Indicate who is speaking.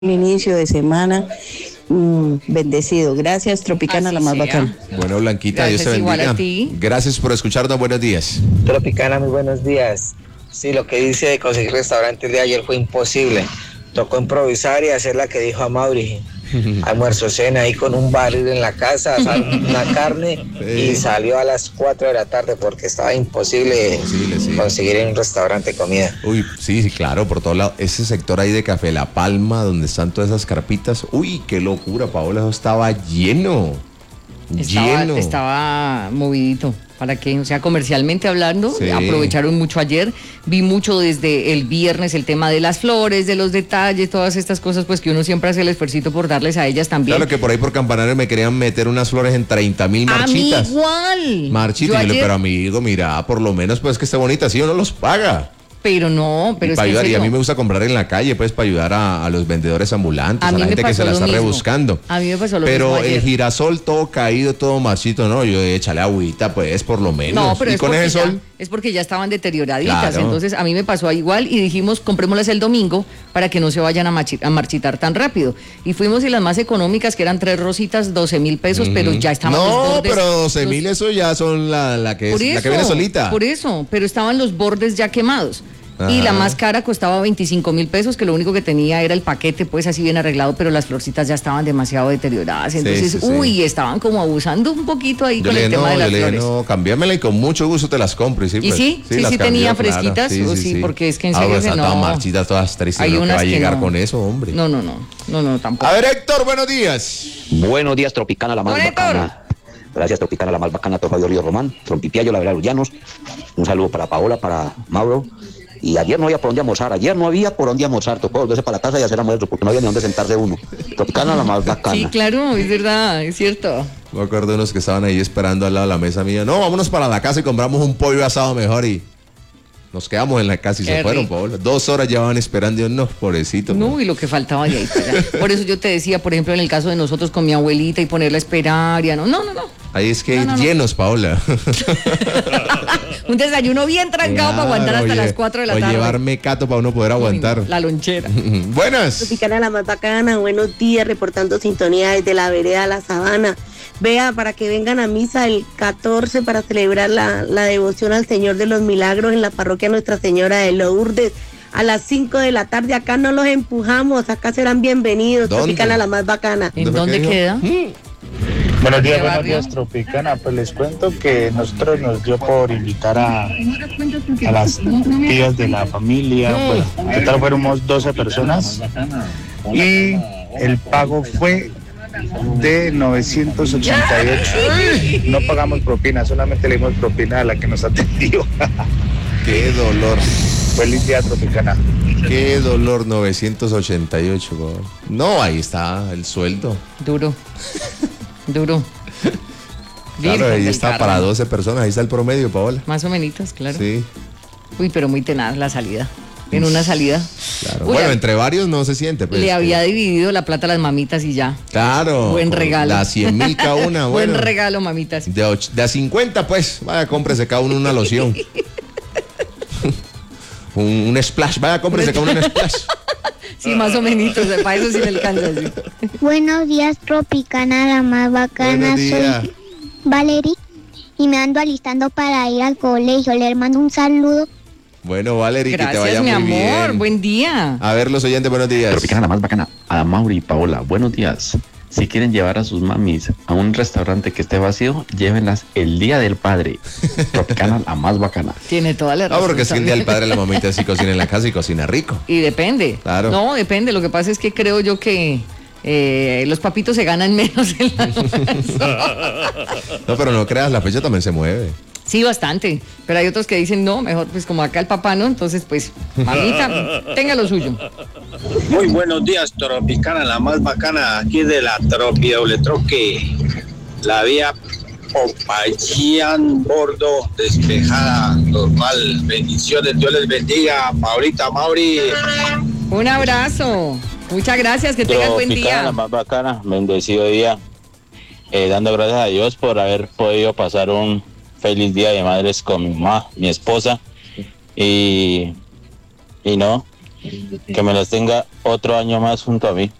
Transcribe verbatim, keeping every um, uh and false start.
Speaker 1: inicio de semana mm, bendecido. Gracias, Tropicana,
Speaker 2: Así
Speaker 1: la más
Speaker 2: sea.
Speaker 1: bacana.
Speaker 3: Bueno, Blanquita,
Speaker 2: Gracias,
Speaker 3: Dios te
Speaker 2: igual
Speaker 3: bendiga.
Speaker 2: a ti.
Speaker 3: Gracias por escucharnos. Buenos días.
Speaker 4: Tropicana, muy buenos días. Sí, lo que dice de conseguir restaurante el día de ayer fue imposible. Tocó improvisar y hacer la que dijo a Mauri. Almuerzo, cena ahí con un barril en la casa, asar una carne y salió a las cuatro de la tarde porque estaba imposible,
Speaker 3: Imposible, sí.
Speaker 4: conseguir en un restaurante comida.
Speaker 3: Uy, sí, sí, claro, por todo lado. Ese sector ahí de Café La Palma, donde están todas esas carpitas. Uy, qué locura, Paola, eso estaba lleno.
Speaker 2: Estaba,
Speaker 3: lleno.
Speaker 2: estaba movidito. ¿Para qué? O sea, comercialmente hablando,
Speaker 3: Sí.
Speaker 2: aprovecharon mucho ayer. Vi mucho desde el viernes el tema de las flores, de los detalles, todas estas cosas, pues que uno siempre hace el esfuercito por darles a ellas también.
Speaker 3: Claro que por ahí por Campanario me querían meter unas flores en treinta mil
Speaker 2: A mí
Speaker 3: marchitas.
Speaker 2: igual.
Speaker 3: Marchitas,
Speaker 2: Yo
Speaker 3: y yo le-
Speaker 2: ayer-
Speaker 3: pero amigo, mira, por lo menos pues que esté bonita, si uno los paga.
Speaker 2: Pero no, pero
Speaker 3: Y
Speaker 2: es
Speaker 3: para
Speaker 2: que en
Speaker 3: ayudar, y a
Speaker 2: serio,
Speaker 3: mí me gusta comprar en la calle, pues para ayudar a, a los vendedores ambulantes,
Speaker 2: A
Speaker 3: a,
Speaker 2: mí
Speaker 3: la
Speaker 2: me
Speaker 3: gente que
Speaker 2: pasó
Speaker 3: se la
Speaker 2: lo
Speaker 3: está
Speaker 2: mismo.
Speaker 3: rebuscando.
Speaker 2: A mí me pasó lo
Speaker 3: Pero
Speaker 2: mismo
Speaker 3: el
Speaker 2: ayer.
Speaker 3: girasol todo caído, todo marchito, no, yo échale agüita, pues, por lo menos.
Speaker 2: No, pero
Speaker 3: y
Speaker 2: es
Speaker 3: con
Speaker 2: porque,
Speaker 3: ese
Speaker 2: ya,
Speaker 3: sol,
Speaker 2: es porque ya estaban deterioraditas.
Speaker 3: Claro.
Speaker 2: Entonces a mí me pasó igual y dijimos, comprémoslas el domingo para que no se vayan a, machi- a marchitar tan rápido. Y fuimos y las más económicas, que eran tres rositas, doce mil pesos, pero ya estaban los
Speaker 3: no,
Speaker 2: bordes.
Speaker 3: pero doce
Speaker 2: los-
Speaker 3: mil eso ya son la, la, que, es,
Speaker 2: por
Speaker 3: la
Speaker 2: eso,
Speaker 3: que viene solita.
Speaker 2: Por eso, pero estaban los bordes ya quemados. Y
Speaker 3: Ajá.
Speaker 2: la más cara costaba veinticinco mil pesos, que lo único que tenía era el paquete, pues así bien arreglado, pero las florcitas ya estaban demasiado deterioradas. Entonces,
Speaker 3: sí, sí.
Speaker 2: uy, estaban como abusando un poquito ahí
Speaker 3: Yo
Speaker 2: con
Speaker 3: le
Speaker 2: el
Speaker 3: dije,
Speaker 2: tema
Speaker 3: no,
Speaker 2: de las
Speaker 3: yo le dije,
Speaker 2: flores.
Speaker 3: no, cambiámela y con mucho gusto te las compro. Y sí,
Speaker 2: ¿Y
Speaker 3: pues,
Speaker 2: sí? Sí,
Speaker 3: las
Speaker 2: sí
Speaker 3: cambió,
Speaker 2: tenía
Speaker 3: claro.
Speaker 2: fresquitas, o sí, porque es que en
Speaker 3: Ah,
Speaker 2: serio
Speaker 3: pues,
Speaker 2: que
Speaker 3: están todas
Speaker 2: no.
Speaker 3: marchitas, todas tristes,
Speaker 2: Hay
Speaker 3: ¿no? que
Speaker 2: unas
Speaker 3: va a
Speaker 2: que
Speaker 3: llegar
Speaker 2: no.
Speaker 3: con eso, hombre.
Speaker 2: No, no, no, no, no, tampoco.
Speaker 3: A ver, Héctor, buenos días.
Speaker 5: Buenos días, Tropicana, la más
Speaker 2: Don Héctor.
Speaker 5: bacana. Gracias, Tropicana, la más bacana, Fabio Río Román, Trompipiayo, la verdad, los llanos. Un saludo para Paola, para Mauro. Y ayer no había por dónde almorzar, ayer no había por dónde almorzar, tocó volverse para la casa y hacer almuerzo, porque no había ni dónde sentarse uno. Tropicana, la más bacana.
Speaker 2: Sí, claro, es verdad, es cierto.
Speaker 3: Me acuerdo de unos que estaban ahí esperando al lado de la mesa mía. No, vámonos para la casa y compramos un pollo asado mejor y nos quedamos en la casa y
Speaker 2: Qué
Speaker 3: se fueron,
Speaker 2: rico.
Speaker 3: Paola. Dos horas llevaban esperando y yo, no, pobrecito.
Speaker 2: No, y lo que faltaba de ahí. para- Por eso yo te decía, por ejemplo, en el caso de nosotros con mi abuelita y ponerla a esperar, ya no, no, no, no.
Speaker 3: Ahí es que
Speaker 2: No, no, no.
Speaker 3: llenos, Paola.
Speaker 2: Un desayuno bien trancado para aguantar hasta
Speaker 3: Claro,
Speaker 2: las cuatro de la
Speaker 3: o
Speaker 2: tarde.
Speaker 3: llevarme cato para uno poder aguantar.
Speaker 2: Uy, no, la lonchera.
Speaker 3: Buenas.
Speaker 1: Tropicana, la más bacana. Buenos días, reportando sintonía desde la vereda La Sabana. Vea, para que vengan a misa el catorce para celebrar la, la devoción al Señor de los Milagros en la parroquia Nuestra Señora de Lourdes. A las cinco de la tarde, acá no los empujamos, acá serán bienvenidos.
Speaker 3: ¿Dónde?
Speaker 1: Tropicana, la más bacana.
Speaker 2: ¿En
Speaker 3: ¿Dónde
Speaker 2: dónde
Speaker 3: quedó?
Speaker 2: queda?
Speaker 6: Buenos días,
Speaker 2: ¿Qué
Speaker 6: buenos
Speaker 2: barrio?
Speaker 6: días, Tropicana. Pues les cuento que nosotros nos dio por invitar a, a las tías de la familia. Pues, en total fuéramos doce personas y el pago fue de novecientos ochenta y ocho. No pagamos propina, solamente le dimos propina a la que nos atendió.
Speaker 3: Qué dolor.
Speaker 6: Feliz día, Tropicana.
Speaker 3: Qué dolor, novecientos ochenta y ocho. Paola. No, ahí está el sueldo.
Speaker 2: Duro. Duro.
Speaker 3: Claro,
Speaker 2: Virgen
Speaker 3: ahí
Speaker 2: del
Speaker 3: está
Speaker 2: Carmen.
Speaker 3: para doce personas, ahí está el promedio, Paola.
Speaker 2: Más o menos, claro.
Speaker 3: Sí,
Speaker 2: Uy, pero muy tenaz la salida. En una salida.
Speaker 3: claro.
Speaker 2: Uy,
Speaker 3: bueno,
Speaker 2: a-
Speaker 3: entre varios no se siente. Pues,
Speaker 2: le había dividido la plata a las mamitas y ya.
Speaker 3: Claro.
Speaker 2: Buen regalo.
Speaker 3: Las cien mil cada una, bueno.
Speaker 2: Buen regalo, mamitas.
Speaker 3: De, och- de a cincuenta, pues, vaya, cómprese cada uno una loción. un, un splash, vaya, cómprese cada uno un splash.
Speaker 2: Sí, más o menos. Para eso sí le alcanza. Sí.
Speaker 7: Buenos días, Tropicana, la más bacana.
Speaker 3: Buenos días.
Speaker 7: Soy Valerie y me ando alistando para ir al colegio. Le mando un saludo.
Speaker 3: Bueno, Valerie, que te
Speaker 2: Gracias,
Speaker 3: vaya
Speaker 2: mi
Speaker 3: muy
Speaker 2: amor.
Speaker 3: bien.
Speaker 2: Buen día.
Speaker 3: A ver, los oyentes, buenos días.
Speaker 5: Tropicana, la más bacana. A Mauri y Paola, buenos días. Si quieren llevar a sus mamis a un restaurante que esté vacío, llévenlas el Día del Padre. Tropicana, la más bacana.
Speaker 2: Tiene toda la
Speaker 3: No,
Speaker 2: razón.
Speaker 3: porque es que el día del
Speaker 2: también.
Speaker 3: padre la mamita sí cocina en la casa y cocina rico.
Speaker 2: Y depende.
Speaker 3: Claro.
Speaker 2: No, depende. Lo que pasa es que creo yo que eh, los papitos se ganan menos en la
Speaker 3: No, pero no creas, la fecha también se mueve.
Speaker 2: Sí, bastante. Pero hay otros que dicen, no, mejor pues como acá el papá no, entonces pues, mamita, tenga lo suyo.
Speaker 8: Muy buenos días, Tropicana, la más bacana aquí de la Tropi Doble Troque. La vía Popayán, Bordo, despejada, normal. Bendiciones, Dios les bendiga. Paulita, Mauri.
Speaker 2: Un abrazo. Muchas gracias, que tengas buen
Speaker 9: Tropicana, la
Speaker 2: día.
Speaker 9: más bacana, bendecido día. Eh, dando gracias a Dios por haber podido pasar un feliz día de madres con mi mamá, mi esposa. Y, y no, que me las tenga otro año más junto a mí.